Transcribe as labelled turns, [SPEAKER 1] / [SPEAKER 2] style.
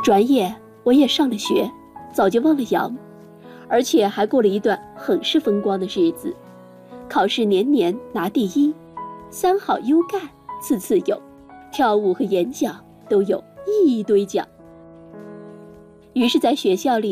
[SPEAKER 1] 转眼我也上了学，早就忘了洋，而且还过了一段很是风光的日子，考试年年拿第一，三好优干次次有，跳舞和演讲都有一堆奖。于是在学校里